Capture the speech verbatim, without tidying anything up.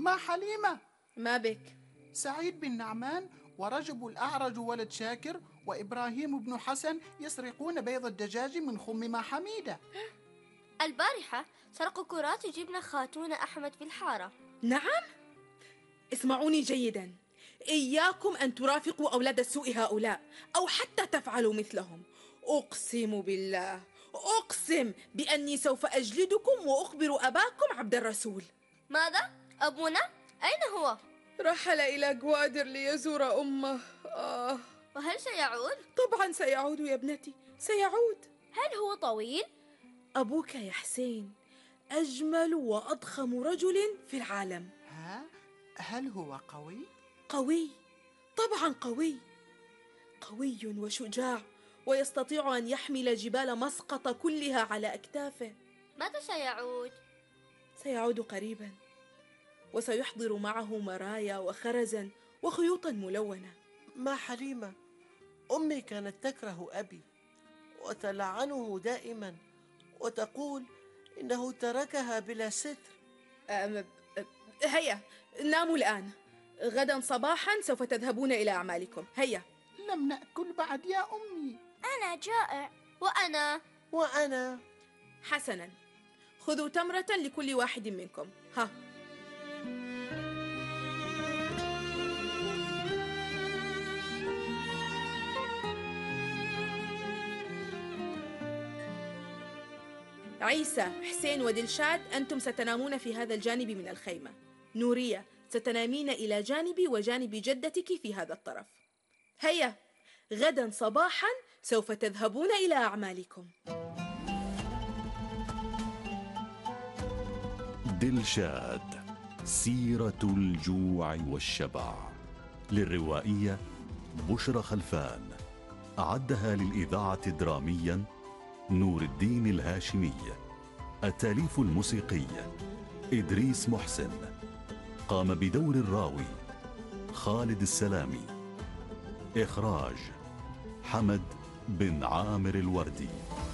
ما حليمة، ما بك؟ سعيد بن نعمان ورجب الأعرج ولد شاكر وإبراهيم بن حسن يسرقون بيض الدجاج من خم ما حميدة. البارحة سرقوا كرات جبنة خاتون أحمد في الحارة. نعم؟ اسمعوني جيدا، إياكم أن ترافقوا أولاد السوء هؤلاء أو حتى تفعلوا مثلهم. أقسم بالله، أقسم بأني سوف أجلدكم وأخبر أباكم عبد الرسول. ماذا؟ أبونا؟ أين هو؟ رحل إلى جوادر ليزور أمه. آه. وهل سيعود؟ طبعا سيعود يا ابنتي، سيعود. هل هو طويل؟ أبوك يا حسين أجمل وأضخم رجل في العالم. ها؟ هل هو قوي؟ قوي، طبعا قوي، قوي وشجاع، ويستطيع أن يحمل جبال مسقط كلها على أكتافه. متى سيعود؟ سيعود قريبا، وسيحضر معه مرايا وخرزا وخيوطا ملونة. ما حليمة، أمي كانت تكره أبي وتلعنه دائما وتقول إنه تركها بلا ستر. أم... هيا ناموا الآن، غدا صباحا سوف تذهبون إلى أعمالكم. هيا. لم نأكل بعد يا أمي. أنا جائع. وأنا وأنا حسنا، خذوا تمرة لكل واحد منكم. ها. عيسى، حسين ودلشاد، أنتم ستنامون في هذا الجانب من الخيمة. نورية، ستنامين إلى جانبي وجانب جدتك في هذا الطرف. هيا، غدا صباحا سوف تذهبون إلى أعمالكم. دلشاد، سيرة الجوع والشبع، للروائية بشرى خلفان، أعدها للإذاعة دراميا نور الدين الهاشمي، التأليف الموسيقي إدريس محسن، قام بدور الراوي خالد السلامي، إخراج حمد بن عامر الوردي.